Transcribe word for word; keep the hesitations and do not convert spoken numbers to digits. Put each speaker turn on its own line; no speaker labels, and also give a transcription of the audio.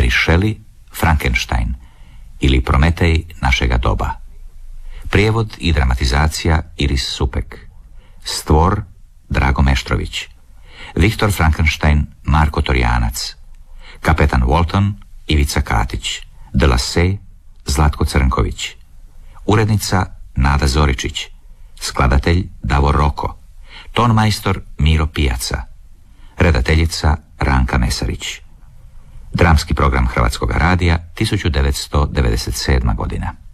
Mary Shelley, Frankenstein ili Prometej našega doba. Prijevod i dramatizacija Iris Supek. Stvor Drago Meštrović. Viktor Frankenstein Marko Torjanac. Kapetan Walton Ivica Katić. De Lassay Zlatko Crnković. Urednica Nada Zoričić. Skladatelj Davor Roko. Tonmajstor Miro Pijaca. Redateljica Ranka Mesarić. Dramski program Hrvatskog radija tisuću devetsto devedeset sedma godina.